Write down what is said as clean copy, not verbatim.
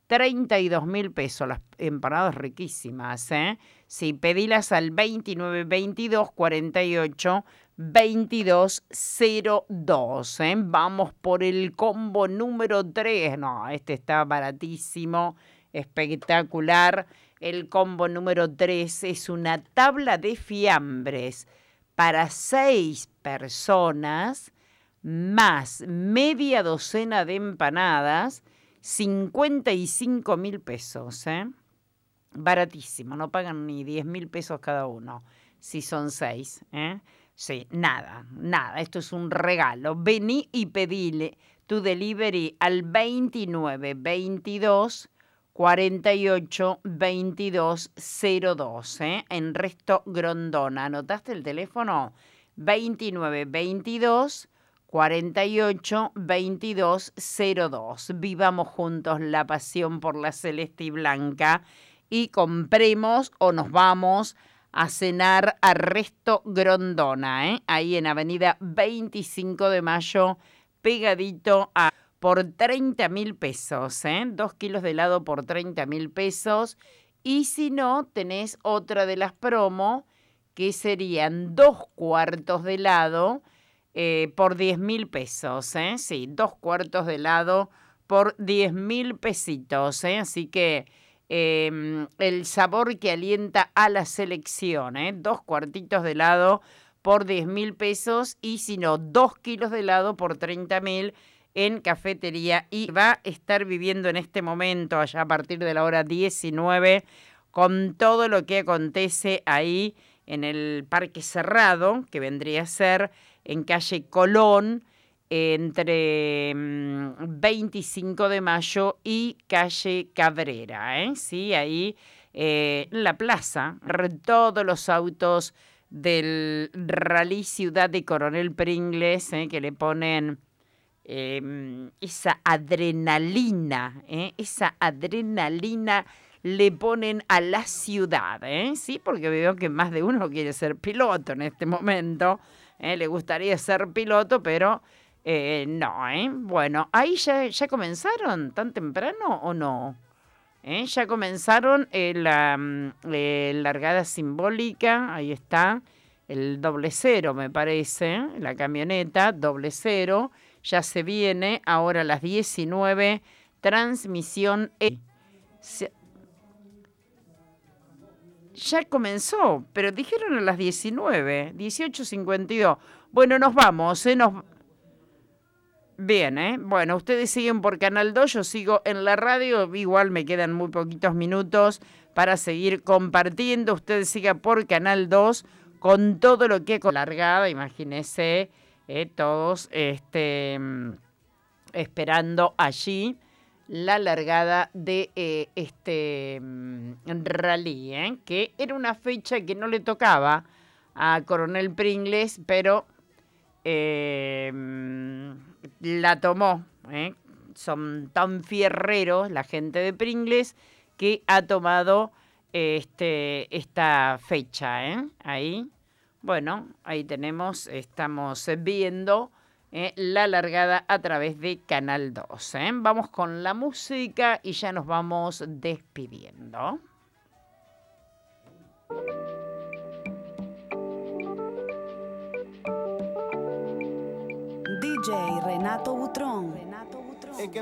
32.000 pesos. Las empanadas riquísimas, ¿eh? Sí, pedilas al 2922 48 2202, ¿eh? Vamos por el combo número 3. No, este está baratísimo, espectacular. El combo número 3 es una tabla de fiambres para 6 personas, más media docena de empanadas, 55.000 pesos, ¿eh? Baratísimo, no pagan ni 10.000 pesos cada uno, si son 6, ¿eh? Sí, nada, esto es un regalo. Vení y pedile tu delivery al 2922 48 22 02, ¿eh? En Resto Grondona. ¿Anotaste el teléfono? 2922 48 22 02. Vivamos juntos la pasión por la celeste y blanca y compremos o nos vamos a cenar a Resto Grondona, ¿eh? Ahí en Avenida 25 de Mayo, pegadito a... por 30.000 pesos, ¿eh? 2 kilos de helado por 30.000 pesos. Y si no, tenés otra de las promo, que serían 2 cuartos de helado por 10.000 pesos, ¿eh? Sí, 2 cuartos de helado por 10.000 pesitos, ¿eh? Así que el sabor que alienta a la selección, ¿eh? 2 cuartitos de helado por 10.000 pesos. Y si no, 2 kilos de helado por 30.000 en Cafetería. Y va a estar viviendo en este momento, allá a partir de la hora 19, con todo lo que acontece ahí en el Parque Cerrado, que vendría a ser en calle Colón, entre 25 de Mayo y calle Cabrera, ¿eh? Sí, ahí en la plaza, todos los autos del Rally Ciudad de Coronel Pringles, que le ponen esa adrenalina le ponen a la ciudad, ¿eh? Sí, porque veo que más de uno quiere ser piloto en este momento, le gustaría ser piloto, pero no, ¿eh? Bueno, ahí ya comenzaron tan temprano o no, ya comenzaron la largada simbólica, ahí está, el 00 me parece, la camioneta 00, ya se viene, ahora a las 19, transmisión. Ya comenzó, pero dijeron a las 19, 18:52. Bueno, nos vamos, Bien, Bueno, ustedes siguen por Canal 2, yo sigo en la radio, igual me quedan muy poquitos minutos para seguir compartiendo. Ustedes sigan por Canal 2 con todo lo que con largada, imagínense, todos esperando allí la largada de este rally, que era una fecha que no le tocaba a Coronel Pringles, pero la tomó. Son tan fierreros la gente de Pringles que ha tomado esta fecha. Ahí, bueno, ahí tenemos, estamos viendo la largada a través de Canal 2. Vamos con la música y ya nos vamos despidiendo. DJ Renato Butrón.